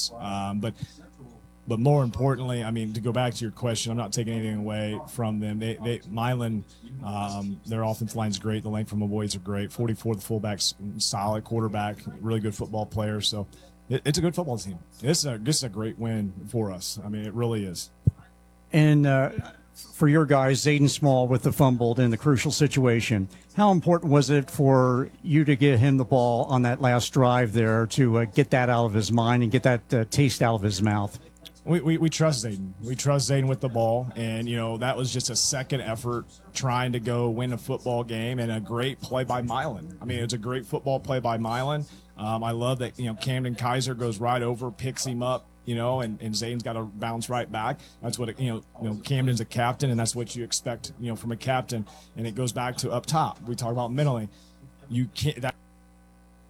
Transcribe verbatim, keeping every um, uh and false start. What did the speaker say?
Um, but but more importantly, I mean, to go back to your question, I'm not taking anything away from them. They, they Milan, um, their offensive line's great. The length from the boys are great. forty-four, the fullback's solid quarterback, really good football player. So it, it's a good football team. This is a this is a great win for us. I mean, it really is. And uh, for your guys, Zayden Small with the fumbled in the crucial situation, how important was it for you to get him the ball on that last drive there to uh, get that out of his mind and get that uh, taste out of his mouth? We, we, we trust Zayden. We trust Zayden with the ball. And, you know, that was just a second effort trying to go win a football game and a great play by Milan. I mean, it's a great football play by Milan. Um, I love that, you know, Camden Kaiser goes right over, picks him up, you know, and, and Zayden's got to bounce right back. That's what, it, you know, you know, Camden's a captain, and that's what you expect, you know, from a captain. And it goes back to up top. We talk about mentally. You can't – that